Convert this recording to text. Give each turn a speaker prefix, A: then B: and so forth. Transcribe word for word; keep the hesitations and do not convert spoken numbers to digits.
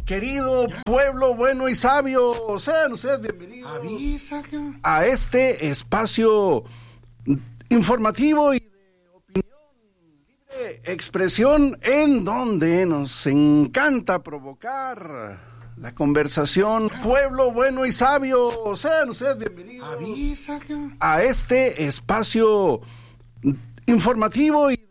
A: Querido pueblo bueno y sabio, sean ustedes bienvenidos
B: Avisa,
A: a este espacio informativo y de opinión, libre expresión, en donde nos encanta provocar la conversación. Pueblo bueno y sabio, sean ustedes bienvenidos
B: Avisa,
A: a este espacio informativo y